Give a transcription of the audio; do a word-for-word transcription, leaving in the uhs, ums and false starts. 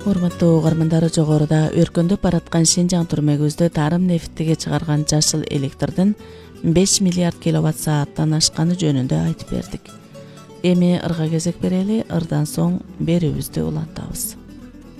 Урматтуу угармандар, жогоруда өркөндөп бараткан Шинжаң түрмөгүздө тарым нефтиге чыгарган жашыл электрдин беш миллиард киловатт сааттан ашканы жөнүндө айтып бердик. Эми ырга кезек берели, ырдан соң берүүбүздү улантабыз.